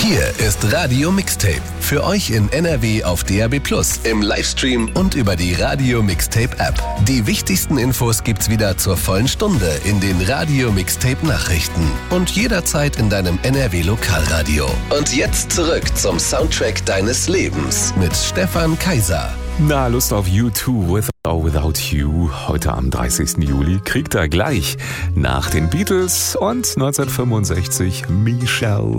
Hier ist Radio Mixtape. Für euch in NRW auf DAB+, im Livestream und über die Radio Mixtape App. Die wichtigsten Infos gibt's wieder zur vollen Stunde in den Radio Mixtape Nachrichten und jederzeit in deinem NRW Lokalradio. Und jetzt zurück zum Soundtrack deines Lebens mit Stefan Kaiser. Na, Lust auf U2 With or Without You. Heute am 30. Juli kriegt er gleich nach den Beatles und 1965 Michelle.